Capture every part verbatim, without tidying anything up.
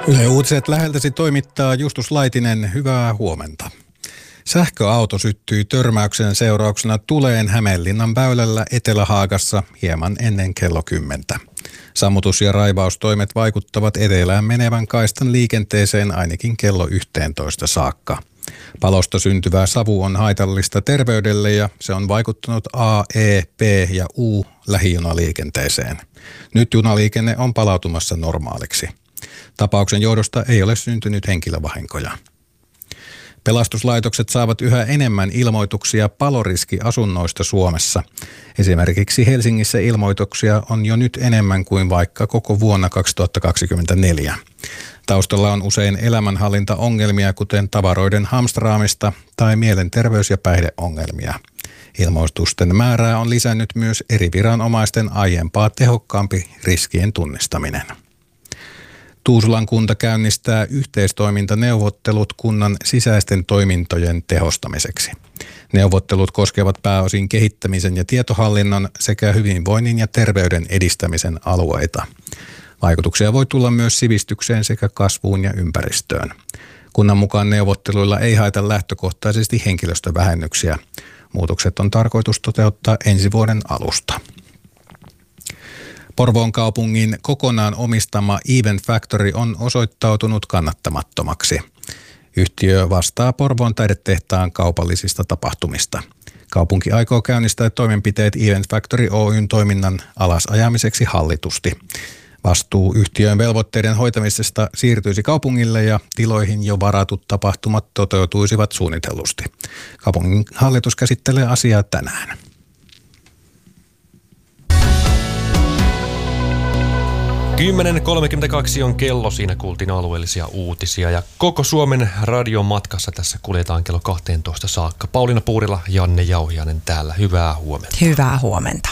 Yle Uutiset läheltäsi toimittaa Justus Laitinen. Hyvää huomenta. Sähköauto syttyi törmäyksen seurauksena tuleen Hämeenlinnan väylällä Etelä-Haagassa hieman ennen kello kymmentä. Sammutus- ja raivaustoimet vaikuttavat etelään menevän kaistan liikenteeseen ainakin kello yhteentoista saakka. Palosta syntyvä savu on haitallista terveydelle ja se on vaikuttanut A, E, P ja U lähijunaliikenteeseen. Nyt junaliikenne on palautumassa normaaliksi. Tapauksen johdosta ei ole syntynyt henkilövahinkoja. Pelastuslaitokset saavat yhä enemmän ilmoituksia paloriskiasunnoista Suomessa. Esimerkiksi Helsingissä ilmoituksia on jo nyt enemmän kuin vaikka koko vuonna kaksituhattakaksikymmentäneljä. Taustalla on usein elämänhallintaongelmia, kuten tavaroiden hamstraamista tai mielenterveys- ja päihdeongelmia. Ilmoitusten määrää on lisännyt myös eri viranomaisten aiempaa tehokkaampi riskien tunnistaminen. Tuusulan kunta käynnistää yhteistoimintaneuvottelut kunnan sisäisten toimintojen tehostamiseksi. Neuvottelut koskevat pääosin kehittämisen ja tietohallinnon sekä hyvinvoinnin ja terveyden edistämisen alueita. Vaikutuksia voi tulla myös sivistykseen sekä kasvuun ja ympäristöön. Kunnan mukaan neuvotteluilla ei haeta lähtökohtaisesti henkilöstövähennyksiä. Muutokset on tarkoitus toteuttaa ensi vuoden alusta. Porvoon kaupungin kokonaan omistama Event Factory on osoittautunut kannattamattomaksi. Yhtiö vastaa Porvoon taidetehtaan kaupallisista tapahtumista. Kaupunki aikoo käynnistää toimenpiteet Event Factory Oyn toiminnan alasajamiseksi hallitusti. Vastuu yhtiön velvoitteiden hoitamisesta siirtyisi kaupungille ja tiloihin jo varatut tapahtumat toteutuisivat suunnitellusti. Kaupungin hallitus käsittelee asiaa tänään. kymmenen kolmekymmentäkaksi on kello, siinä kuultiin alueellisia uutisia ja koko Suomen radion matkassa tässä kuljetaan kello kahteentoista saakka. Pauliina Puurila, Janne Jauhiainen täällä. Hyvää huomenta. Hyvää huomenta.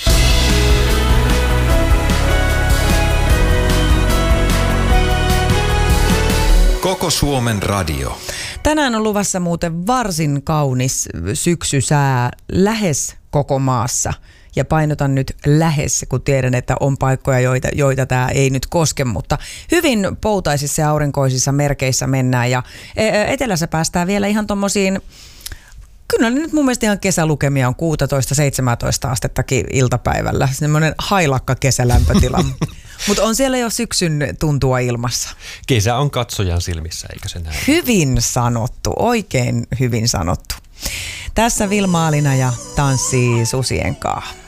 Koko Suomen radio. Tänään on luvassa muuten varsin kaunis syksysää lähes koko maassa. Ja painotan nyt lähes, kun tiedän, että on paikkoja, joita, joita tämä ei nyt koske, mutta hyvin poutaisissa ja aurinkoisissa merkeissä mennään. Ja etelässä päästään vielä ihan tommosiin, kyllä nyt mun mielestä ihan kesälukemia on kuusitoista seitsemäntoista astettakin iltapäivällä. Semmoinen hailakka kesälämpötila. Mutta on siellä jo syksyn tuntua ilmassa. Kesä on katsojan silmissä, eikö se näin? Hyvin sanottu, oikein hyvin sanottu. Tässä Vilma Alina ja tanssii susien kaa.